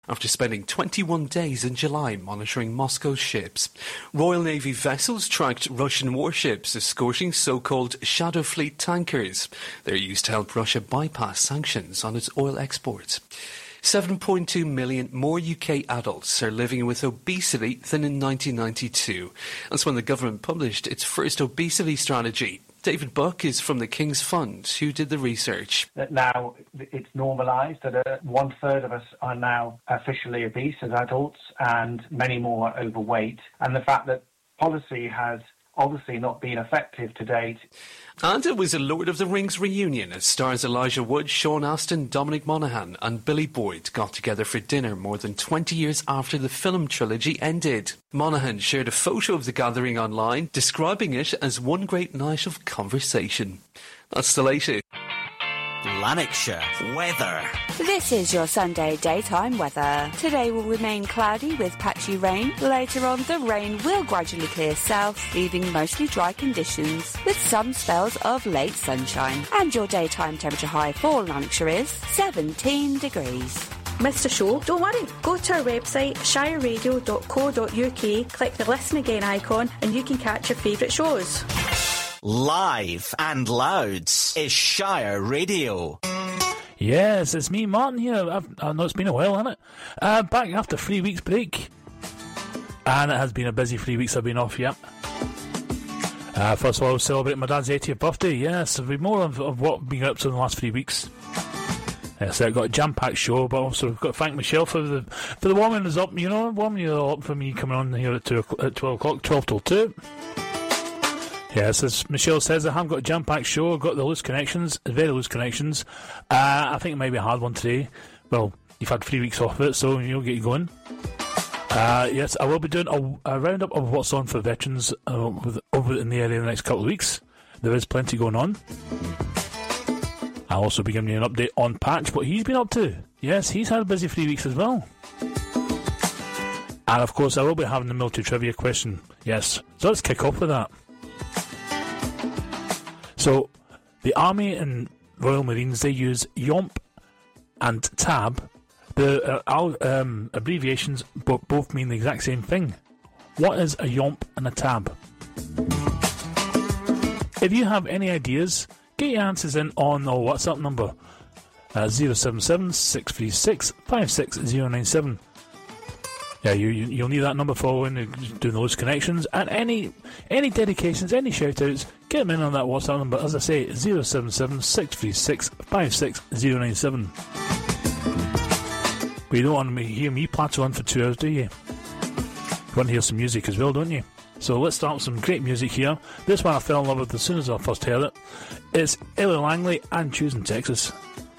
after spending 21 days in July monitoring Moscow's ships. Royal Navy vessels tracked Russian warships escorting so-called Shadow Fleet tankers. They're used to help Russia bypass sanctions on its oil exports. 7.2 million more UK adults are living with obesity than in 1992. That's when the government published its first obesity strategy. David Buck is from the King's Fund, who did the research. Now it's normalised that 1/3 of us are now officially obese as adults and many more are overweight. And the fact that policy has obviously not been effective to date. And it was a Lord of the Rings reunion as stars Elijah Wood, Sean Astin, Dominic Monaghan and Billy Boyd got together for dinner more than 20 years after the film trilogy ended. Monaghan shared a photo of the gathering online, describing it as one great night of conversation. That's the latest. Lanarkshire weather. This is your Sunday daytime weather. Today will remain cloudy with patchy rain. Later on, the rain will gradually clear south, leaving mostly dry conditions with some spells of late sunshine. And your daytime temperature high for Lanarkshire is 17 degrees. Missed a show? Don't worry. Go to our website, shireradio.co.uk, click the Listen Again icon, and you can catch your favourite shows. Live and loud is Shire Radio. Yes, it's me, Martin, here. I know it's been a while, hasn't it? Back after 3 weeks break. And it has been a busy 3 weeks I've been off, yep. First of all, I was celebrating my dad's 80th birthday, yes. There'll be more of what I've been up to in the last 3 weeks. So I've got a jam-packed show, but also I've got to thank Michelle for the warming us up, warming you up for me coming on here at 12 o'clock, 12 till 2. Yes, as Michelle says, I haven't got a jam-packed show. I've got the loose connections, very loose connections. I think it might be a hard one today. Well, you've had 3 weeks off of it, so you'll get you going. Yes, I will be doing a roundup of what's on for veterans over in the area in the next couple of weeks. There is plenty going on. I'll also be giving you an update on Patch, what he's been up to. Yes, he's had a busy 3 weeks as well. And of course, I will be having the military trivia question. Yes, so let's kick off with that. So, the Army and Royal Marines, they use YOMP and TAB. The abbreviations both mean the exact same thing. What is a YOMP and a TAB? If you have any ideas, get your answers in on our WhatsApp number, 077 636 56097. Yeah, you'll need that number for when you're doing those connections. And any dedications, any shout-outs, get them in on that WhatsApp number. As I say, 077 636 56097. But you don't want to hear me platter on for 2 hours, do you? You want to hear some music as well, don't you? So let's start with some great music here. This one I fell in love with as soon as I first heard it. It's Ellie Langley and Choosing Texas.